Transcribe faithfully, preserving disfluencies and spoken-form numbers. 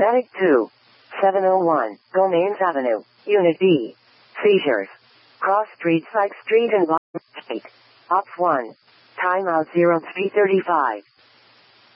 Static two. seven oh one, Gomains Avenue, Unit B. Seizures. Cross Street, Sykes Street and Block Street. Ops one. Timeout zero three thirty-five.